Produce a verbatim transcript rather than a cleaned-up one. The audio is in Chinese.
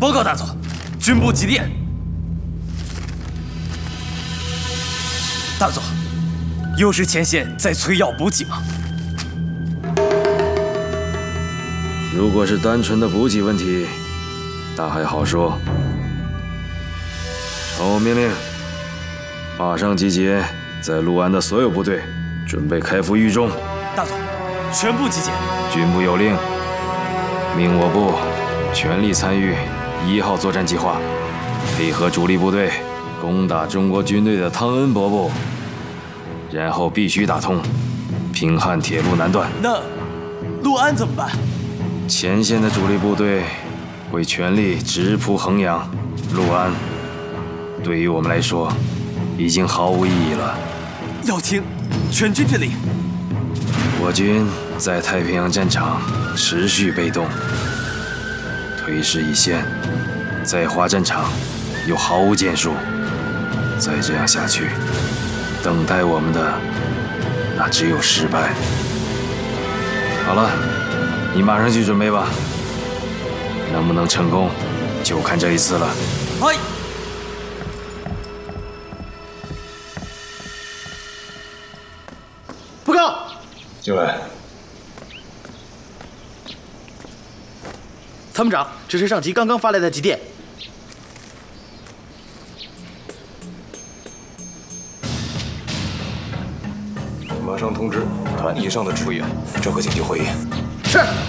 报告大佐，军部急电。大佐，又是前线在催要补给吗？ 如果是单纯的补给问题，那还好说。传我命令，马上集结在陆安的所有部队，准备开赴豫中。 大佐，全部集结。 军部有令，命我部全力参与一号作战计划，配合主力部队攻打中国军队的汤恩伯部，然后必须打通平汉铁路南段。 那陆安怎么办？ 前线的主力部队会全力直扑衡阳、陆安，对于我们来说，已经毫无意义了。 要听全军之令。 我军在太平洋战场持续被动，退师一线，在华战场又毫无建树。再这样下去，等待我们的那只有失败。好了，你马上去准备吧。能不能成功，就看这一次了。 嗨。 报告。 进来。 参谋长，这是上级刚刚发来的急电。 马上通知团以上的指挥员，召开紧急会议。 是。